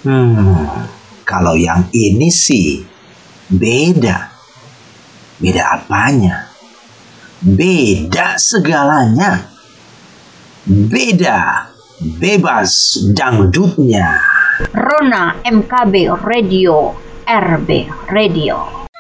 Kalau yang ini sih beda. Beda apanya? Beda segalanya. Beda bebas dangdutnya. Rona MKB Radio, RB Radio.